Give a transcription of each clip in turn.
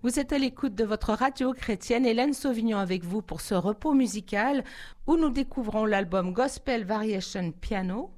Vous êtes à l'écoute de votre radio chrétienne, Hélène Sauvignon avec vous pour ce repos musical où nous découvrons l'album Gospel Variations Piano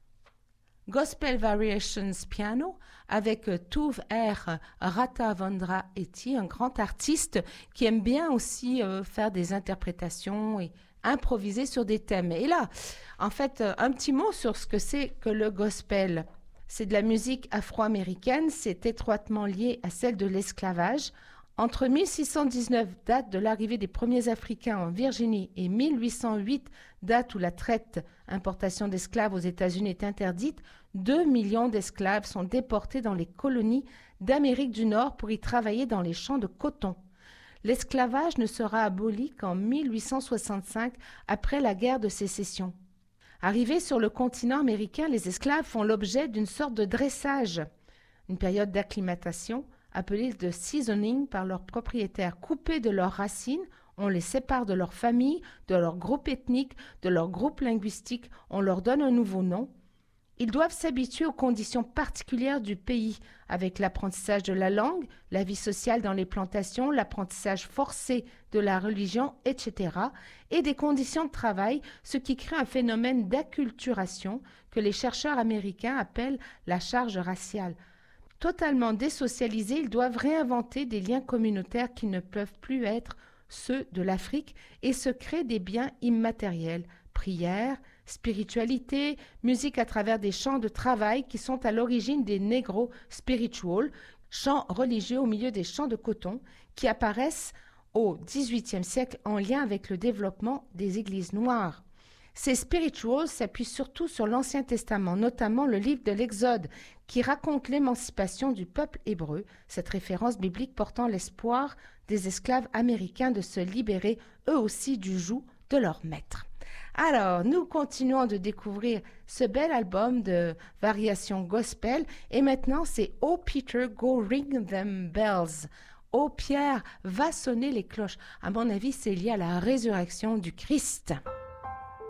avec Tuve R. Rathavendra Eti, un grand artiste qui aime bien aussi faire des interprétations et improviser sur des thèmes. Et là, en fait, un petit mot sur ce que c'est que le gospel. C'est de la musique afro-américaine, c'est étroitement lié à celle de l'esclavage. Entre 1619, date de l'arrivée des premiers Africains en Virginie, et 1808, date où la traite, importation d'esclaves aux États-Unis est interdite, 2 millions d'esclaves sont déportés dans les colonies d'Amérique du Nord pour y travailler dans les champs de coton. L'esclavage ne sera aboli qu'en 1865, après la guerre de sécession. Arrivés sur le continent américain, les esclaves font l'objet d'une sorte de dressage, une période d'acclimatation, appelés de seasoning par leurs propriétaires. Coupés de leurs racines, on les sépare de leur famille, de leur groupe ethnique, de leur groupe linguistique, on leur donne un nouveau nom. Ils doivent s'habituer aux conditions particulières du pays, avec l'apprentissage de la langue, la vie sociale dans les plantations, l'apprentissage forcé de la religion, etc., et des conditions de travail, ce qui crée un phénomène d'acculturation que les chercheurs américains appellent la charge raciale. Totalement désocialisés, ils doivent réinventer des liens communautaires qui ne peuvent plus être ceux de l'Afrique et se créent des biens immatériels, prière, spiritualité, musique à travers des chants de travail qui sont à l'origine des negro spirituals, chants religieux au milieu des champs de coton qui apparaissent au XVIIIe siècle en lien avec le développement des églises noires. Ces spirituals s'appuient surtout sur l'Ancien Testament, notamment le livre de l'Exode, qui raconte l'émancipation du peuple hébreu, cette référence biblique portant l'espoir des esclaves américains de se libérer eux aussi du joug de leur maître. Alors, nous continuons de découvrir ce bel album de variations gospel, et maintenant c'est « Oh Peter, go ring them bells ». Oh Pierre, va sonner les cloches. À mon avis, c'est lié à la résurrection du Christ.